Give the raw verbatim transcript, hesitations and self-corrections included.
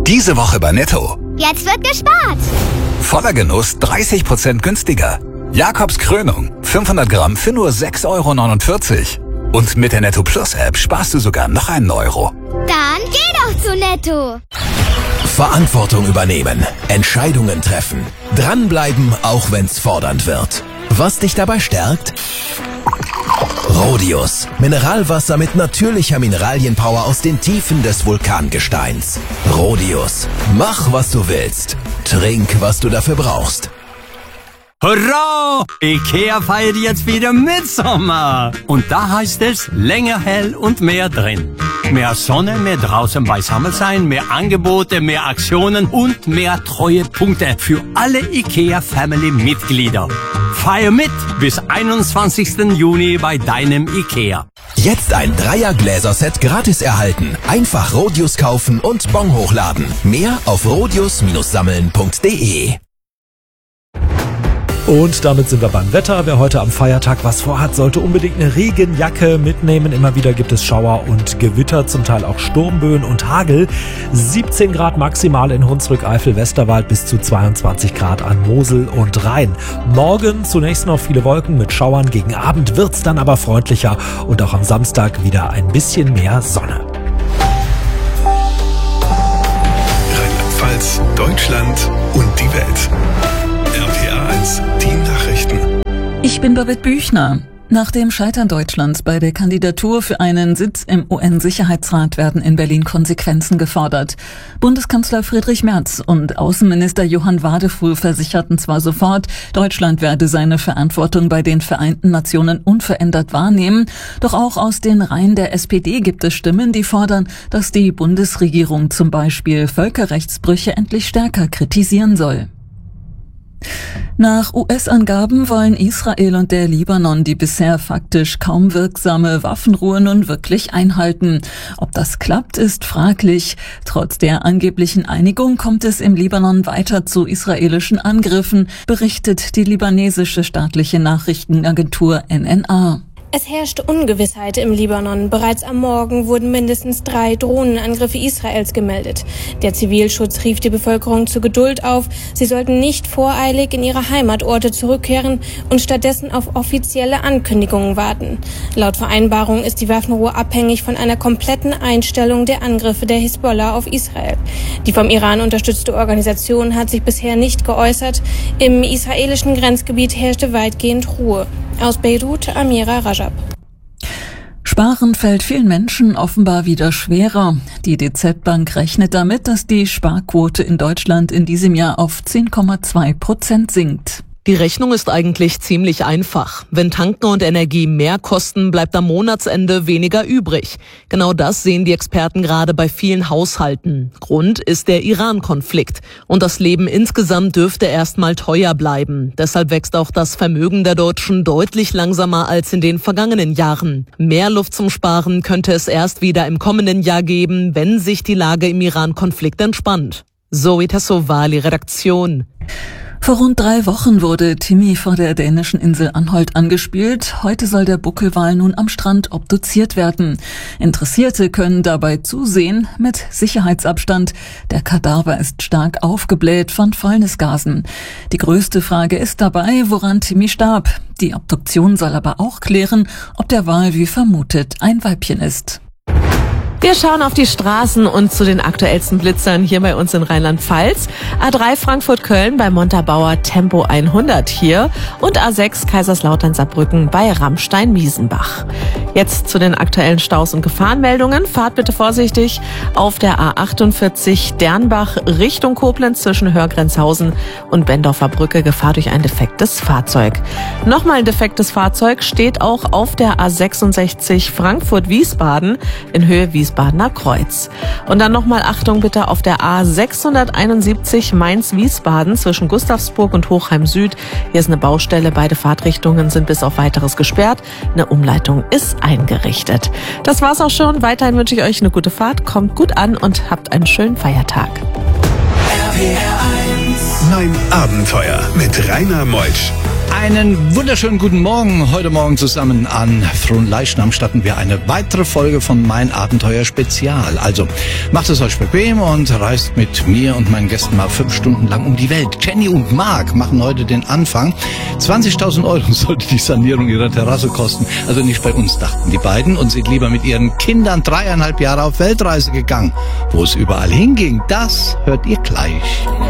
Diese Woche bei Netto. Jetzt wird gespart. Voller Genuss dreißig Prozent günstiger. Jakobs Krönung, fünfhundert Gramm für nur sechs Euro neunundvierzig. Und mit der Netto Plus App sparst du sogar noch einen Euro. Dann geh doch zu Netto. Verantwortung übernehmen, Entscheidungen treffen, dranbleiben, auch wenn's fordernd wird. Was dich dabei stärkt? Rhodius, Mineralwasser mit natürlicher Mineralienpower aus den Tiefen des Vulkangesteins. Rhodius, mach was du willst, trink was du dafür brauchst. Hurra! Ikea feiert jetzt wieder Mitsommer. Und da heißt es länger hell und mehr drin. Mehr Sonne, mehr draußen beisammen sein, mehr Angebote, mehr Aktionen und mehr Treuepunkte für alle Ikea-Family-Mitglieder. Feier mit bis einundzwanzigsten Juni bei deinem Ikea. Jetzt ein Dreier-Gläser-Set gratis erhalten. Einfach Rhodius kaufen und Bon hochladen. Mehr auf rhodius sammeln punkt de. Und damit sind wir beim Wetter. Wer heute am Feiertag was vorhat, sollte unbedingt eine Regenjacke mitnehmen. Immer wieder gibt es Schauer und Gewitter, zum Teil auch Sturmböen und Hagel. siebzehn Grad maximal in Hunsrück, Eifel, Westerwald, bis zu zweiundzwanzig Grad an Mosel und Rhein. Morgen zunächst noch viele Wolken mit Schauern. Gegen Abend wird's dann aber freundlicher und auch am Samstag wieder ein bisschen mehr Sonne. Rheinland-Pfalz, Deutschland und die Welt. R P R eins, die Nachrichten. Ich bin Babette Büchner. Nach dem Scheitern Deutschlands bei der Kandidatur für einen Sitz im U N-Sicherheitsrat werden in Berlin Konsequenzen gefordert. Bundeskanzler Friedrich Merz und Außenminister Johann Wadefuhl versicherten zwar sofort, Deutschland werde seine Verantwortung bei den Vereinten Nationen unverändert wahrnehmen, doch auch aus den Reihen der S P D gibt es Stimmen, die fordern, dass die Bundesregierung zum Beispiel Völkerrechtsbrüche endlich stärker kritisieren soll. Nach U S-Angaben wollen Israel und der Libanon die bisher faktisch kaum wirksame Waffenruhe nun wirklich einhalten. Ob das klappt, ist fraglich. Trotz der angeblichen Einigung kommt es im Libanon weiter zu israelischen Angriffen, berichtet die libanesische staatliche Nachrichtenagentur N N A. Es herrscht Ungewissheit im Libanon. Bereits am Morgen wurden mindestens drei Drohnenangriffe Israels gemeldet. Der Zivilschutz rief die Bevölkerung zur Geduld auf. Sie sollten nicht voreilig in ihre Heimatorte zurückkehren und stattdessen auf offizielle Ankündigungen warten. Laut Vereinbarung ist die Waffenruhe abhängig von einer kompletten Einstellung der Angriffe der Hisbollah auf Israel. Die vom Iran unterstützte Organisation hat sich bisher nicht geäußert. Im israelischen Grenzgebiet herrschte weitgehend Ruhe. Aus Beirut, Amira Rajab. Sparen fällt vielen Menschen offenbar wieder schwerer. Die D Z Bank rechnet damit, dass die Sparquote in Deutschland in diesem Jahr auf zehn Komma zwei Prozent sinkt. Die Rechnung ist eigentlich ziemlich einfach. Wenn Tanken und Energie mehr kosten, bleibt am Monatsende weniger übrig. Genau das sehen die Experten gerade bei vielen Haushalten. Grund ist der Iran-Konflikt. Und das Leben insgesamt dürfte erstmal teuer bleiben. Deshalb wächst auch das Vermögen der Deutschen deutlich langsamer als in den vergangenen Jahren. Mehr Luft zum Sparen könnte es erst wieder im kommenden Jahr geben, wenn sich die Lage im Iran-Konflikt entspannt. Zoe Tassovali, Redaktion. Vor rund drei Wochen wurde Timmy vor der dänischen Insel Anholt angespült. Heute soll der Buckelwal nun am Strand obduziert werden. Interessierte können dabei zusehen mit Sicherheitsabstand. Der Kadaver ist stark aufgebläht von Fäulnisgasen. Die größte Frage ist dabei, woran Timmy starb. Die Obduktion soll aber auch klären, ob der Wal wie vermutet ein Weibchen ist. Wir schauen auf die Straßen und zu den aktuellsten Blitzern hier bei uns in Rheinland-Pfalz. A drei Frankfurt-Köln bei Montabaur Tempo hundert hier und A sechs Kaiserslautern-Saarbrücken bei Rammstein-Miesenbach. Jetzt zu den aktuellen Staus und Gefahrenmeldungen. Fahrt bitte vorsichtig auf der A achtundvierzig Dernbach Richtung Koblenz zwischen Hörgrenzhausen und Bendorfer Brücke. Gefahr durch ein defektes Fahrzeug. Nochmal ein defektes Fahrzeug steht auch auf der A sechsundsechzig Frankfurt-Wiesbaden in Höhe Wiesbaden. Badener Kreuz. Und dann nochmal Achtung bitte auf der A sechshunderteinundsiebzig Mainz-Wiesbaden zwischen Gustavsburg und Hochheim Süd. Hier ist eine Baustelle, beide Fahrtrichtungen sind bis auf Weiteres gesperrt. Eine Umleitung ist eingerichtet. Das war's auch schon. Weiterhin wünsche ich euch eine gute Fahrt, kommt gut an und habt einen schönen Feiertag. R P R eins. Mein Abenteuer mit Rainer Meutsch. Einen wunderschönen guten Morgen. Heute Morgen zusammen an Fronleichnam starten wir eine weitere Folge von Mein Abenteuer Spezial. Also macht es euch bequem und reist mit mir und meinen Gästen mal fünf Stunden lang um die Welt. Jenny und Marc machen heute den Anfang. zwanzigtausend Euro sollte die Sanierung ihrer Terrasse kosten. Also nicht bei uns, dachten die beiden, und sind lieber mit ihren Kindern dreieinhalb Jahre auf Weltreise gegangen. Wo es überall hinging, das hört ihr gleich.